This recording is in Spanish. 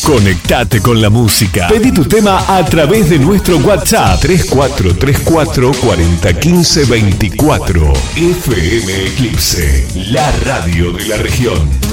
Conectate con la música. Pedí tu tema a través de nuestro WhatsApp 3434 40 15 24. FM Eclipse, la radio de la región.